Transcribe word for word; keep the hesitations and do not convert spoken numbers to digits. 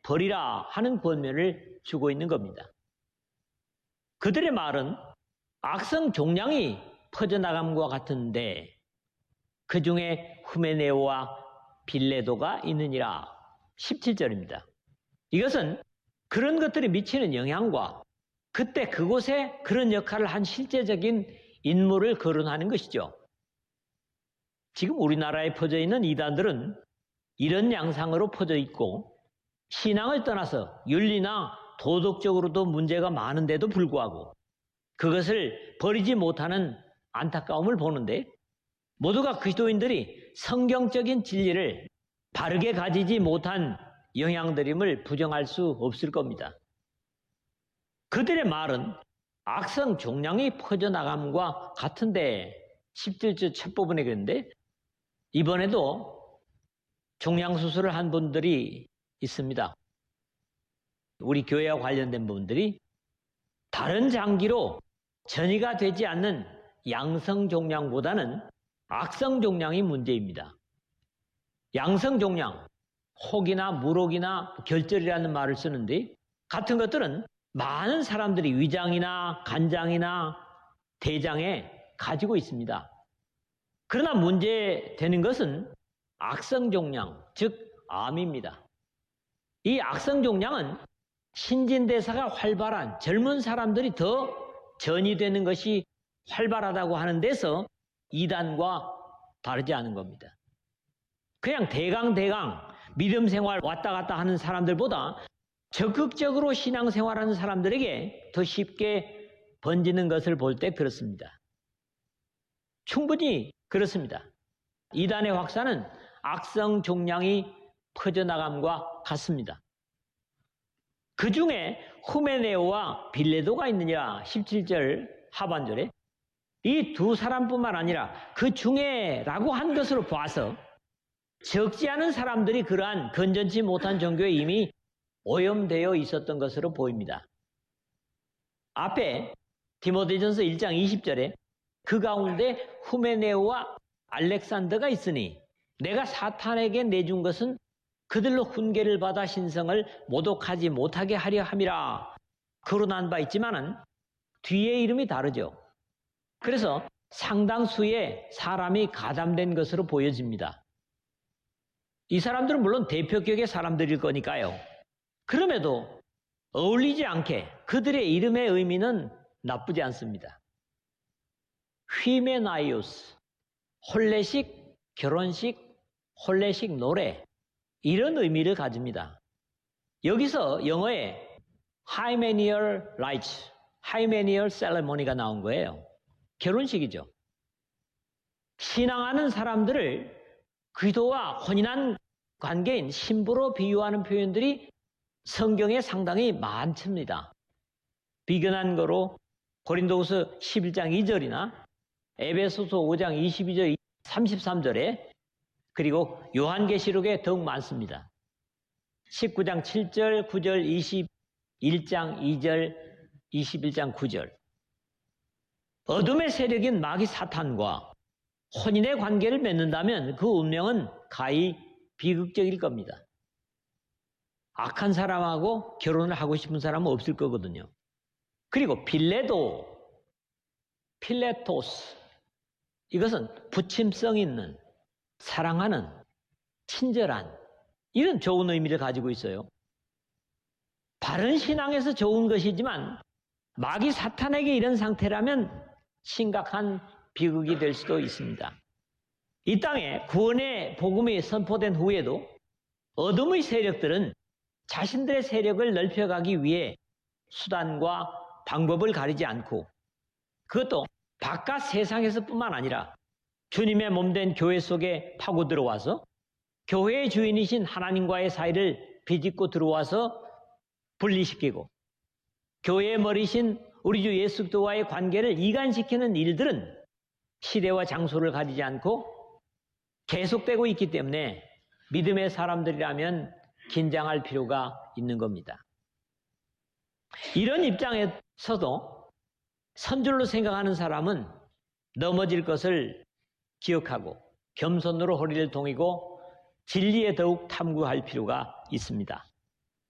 버리라 하는 권면을 주고 있는 겁니다. 그들의 말은 악성 종량이 퍼져나감과 같은데 그 중에 후메네오와 빌레도가 있느니라. 십칠 절입니다. 이것은 그런 것들이 미치는 영향과 그때 그곳에 그런 역할을 한 실제적인 인물을 거론하는 것이죠. 지금 우리나라에 퍼져 있는 이단들은 이런 양상으로 퍼져 있고 신앙을 떠나서 윤리나 도덕적으로도 문제가 많은데도 불구하고 그것을 버리지 못하는 안타까움을 보는데 모두가 그리스도인들이 성경적인 진리를 바르게 가지지 못한 영향들임을 부정할 수 없을 겁니다. 그들의 말은 악성 종량이 퍼져나감과 같은데 십칠 절 첫 부분에 그런데 이번에도 종양 수술을 한 분들이 있습니다. 우리 교회와 관련된 분들이 다른 장기로 전이가 되지 않는 양성 종양보다는 악성 종양이 문제입니다. 양성 종양, 혹이나 물혹이나 결절이라는 말을 쓰는데 같은 것들은 많은 사람들이 위장이나 간장이나 대장에 가지고 있습니다. 그러나 문제되는 것은 악성 종양, 즉 암입니다. 이 악성 종양은 신진대사가 활발한 젊은 사람들이 더 전이되는 것이 활발하다고 하는 데서 이단과 다르지 않은 겁니다. 그냥 대강대강 믿음 생활 왔다 갔다 하는 사람들보다 적극적으로 신앙생활하는 사람들에게 더 쉽게 번지는 것을 볼 때 그렇습니다. 충분히 그렇습니다. 이단의 확산은 악성 종양이 퍼져나감과 같습니다. 그 중에 후메네오와 빌레도가 있느냐 십칠 절 하반절에 이 두 사람뿐만 아니라 그 중에라고 한 것으로 봐서 적지 않은 사람들이 그러한 건전치 못한 종교에 이미 오염되어 있었던 것으로 보입니다. 앞에 디모데전서 일 장 이십 절에 그 가운데 후메네오와 알렉산더가 있으니 내가 사탄에게 내준 것은 그들로 훈계를 받아 신성을 모독하지 못하게 하려 함이라 거론한 바 있지만은 뒤에 이름이 다르죠. 그래서 상당수의 사람이 가담된 것으로 보여집니다. 이 사람들은 물론 대표격의 사람들일 거니까요. 그럼에도 어울리지 않게 그들의 이름의 의미는 나쁘지 않습니다. 휘메나이오스, 혼례식, 결혼식, 혼례식 노래 이런 의미를 가집니다. 여기서 영어에 Hymeneal Rites, Hymeneal Ceremony가 나온 거예요. 결혼식이죠. 신앙하는 사람들을 기도와 혼인한 관계인 신부로 비유하는 표현들이 성경에 상당히 많습니다. 비근한 거로 고린도후서 십일 장 이 절이나 에베소서 오 장 이십이 절 삼십삼 절에 그리고 요한계시록에 더욱 많습니다. 십구 장 칠 절, 구 절, 이십일 장 이 절, 이십일 장 구 절. 어둠의 세력인 마귀 사탄과 혼인의 관계를 맺는다면 그 운명은 가히 비극적일 겁니다. 악한 사람하고 결혼을 하고 싶은 사람은 없을 거거든요. 그리고 빌레도, 필레토스, 이것은 부침성 있는, 사랑하는, 친절한 이런 좋은 의미를 가지고 있어요. 바른 신앙에서 좋은 것이지만 마귀 사탄에게 이런 상태라면 심각한 비극이 될 수도 있습니다. 이 땅에 구원의 복음이 선포된 후에도 어둠의 세력들은 자신들의 세력을 넓혀가기 위해 수단과 방법을 가리지 않고 그것도 바깥 세상에서뿐만 아니라 주님의 몸된 교회 속에 파고 들어와서 교회의 주인이신 하나님과의 사이를 비집고 들어와서 분리시키고 교회의 머리신 우리 주 예수 그리스도와의 관계를 이간시키는 일들은 시대와 장소를 가리지 않고 계속되고 있기 때문에 믿음의 사람들이라면 긴장할 필요가 있는 겁니다. 이런 입장에서도 선줄로 생각하는 사람은 넘어질 것을 기억하고 겸손으로 허리를 동이고 진리에 더욱 탐구할 필요가 있습니다.